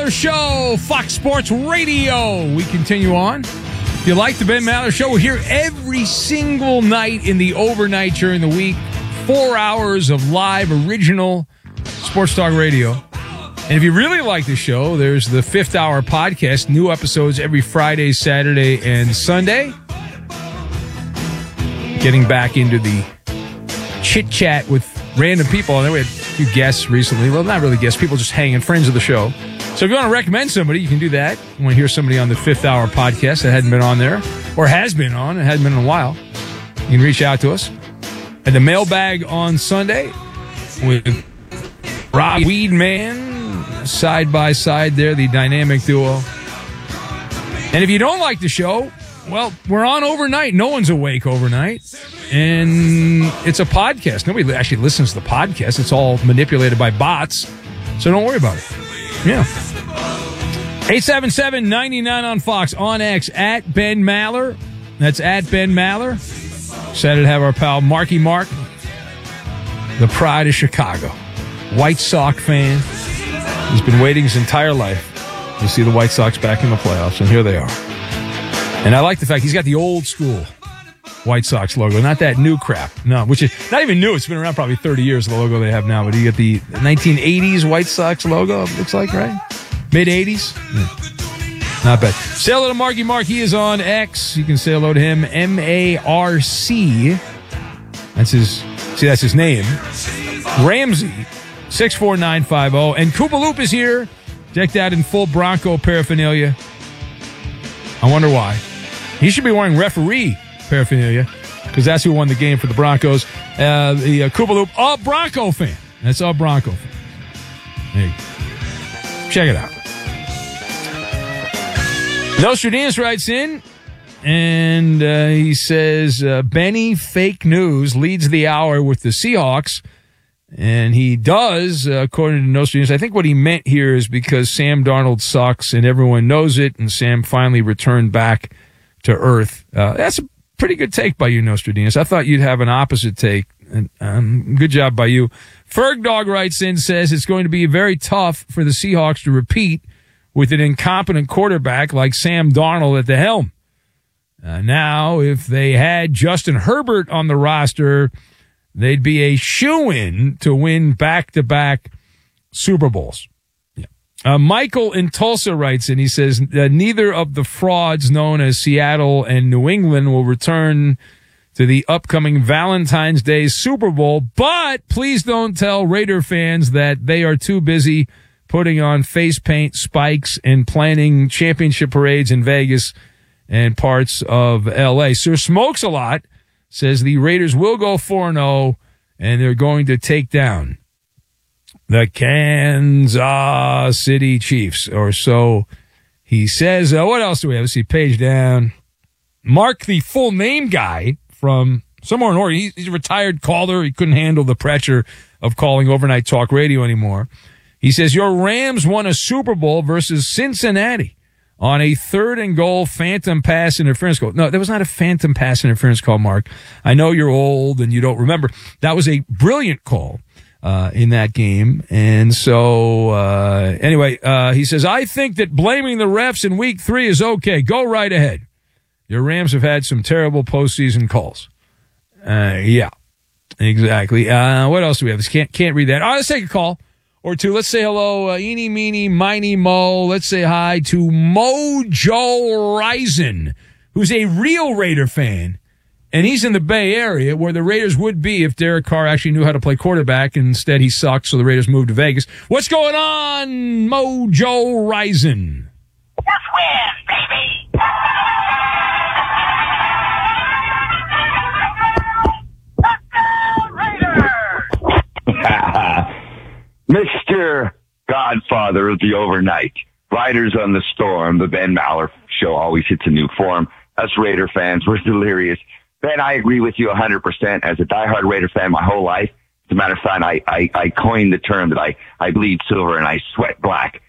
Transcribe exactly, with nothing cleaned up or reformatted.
Maller Show, Fox Sports Radio. We continue on. If you like the Ben Maller Show, we're here every single night in the overnight during the week. Four hours of live, original sports talk radio. And if you really like the show, there's the Fifth Hour podcast. New episodes every Friday, Saturday, and Sunday. Getting back into the chit-chat with random people. And then we had a few guests recently. Well, not really guests. People just hanging, friends of the show. So if you want to recommend somebody, you can do that. You want to hear somebody on the Fifth Hour podcast that hadn't been on there or has been on and hasn't been in a while, you can reach out to us. And the mailbag on Sunday with Rob Weedman, side by side there, the dynamic duo. And if you don't like the show, well, we're on overnight. No one's awake overnight. And it's a podcast. Nobody actually listens to the podcast. It's all manipulated by bots. So don't worry about it. Yeah. eight seven seven, nine nine on Fox, on X, at Ben Maller. That's at Ben Maller. Excited to have our pal Marky Mark, the pride of Chicago. White Sox fan. He's been waiting his entire life to see the White Sox back in the playoffs, and here they are. And I like the fact he's got the old school White Sox logo, not that new crap. No, which is not even new. It's been around probably thirty years, the logo they have now. But you get the nineteen eighties White Sox logo, it looks like, right? mid-eighties? Yeah. Not bad. Say hello to Marky Mark. He is on X. You can say hello to him. M A R C. That's his, see, that's his name. Ramsey, six four nine five zero. And Koopa Loop is here, decked out in full Bronco paraphernalia. I wonder why. He should be wearing referee paraphernalia, because that's who won the game for the Broncos. Uh, the uh, Koopa Loop, a Bronco fan. That's a Bronco fan. There you go. Check it out. Nostradamus writes in, and uh, he says, uh, Benny Fake News leads the hour with the Seahawks. And he does, uh, according to Nostradamus. I think what he meant here is because Sam Darnold sucks and everyone knows it, and Sam finally returned back to earth. Uh, that's a pretty good take by you, Nostradamus. I thought you'd have an opposite take. And, um, good job by you. Ferg Dog writes in, says it's going to be very tough for the Seahawks to repeat with an incompetent quarterback like Sam Darnold at the helm. Uh, now, if they had Justin Herbert on the roster, they'd be a shoo-in to win back-to-back Super Bowls. Yeah. Uh, Michael in Tulsa writes in, he says, uh, neither of the frauds known as Seattle and New England will return to the upcoming Valentine's Day Super Bowl, but please don't tell Raider fans that they are too busy putting on face paint, spikes, and planning championship parades in Vegas and parts of L A. Sir Smokes a Lot says the Raiders will go four and oh, and they're going to take down the Kansas City Chiefs, or so he says. Uh, what else do we have? Let's see, page down. Mark, the full name guy from somewhere in Oregon, he's a retired caller. He couldn't handle the pressure of calling overnight talk radio anymore. He says, your Rams won a Super Bowl versus Cincinnati on a third and goal phantom pass interference call. No, there was not a phantom pass interference call, Mark. I know you're old and you don't remember. That was a brilliant call uh, in that game. And so, uh, anyway, uh, he says, I think that blaming the refs in week three is okay. Go right ahead. Your Rams have had some terrible postseason calls. Uh, yeah, exactly. Uh, what else do we have? Can't, can't read that. Oh, let's take a call or two. Let's say hello, uh, eeny, meeny, miny, mo. Let's say hi to Mojo Rison, who's a real Raider fan, and he's in the Bay Area where the Raiders would be if Derek Carr actually knew how to play quarterback, and instead he sucked, so the Raiders moved to Vegas. What's going on, Mojo Rison? Let's win, baby! Mister Godfather of the overnight, Riders on the Storm, the Ben Maller Show always hits a new form. Us Raider fans, we're delirious. Ben, I agree with you one hundred percent. As a diehard Raider fan my whole life, as a matter of fact, I, I, I coined the term that I, I bleed silver and I sweat black.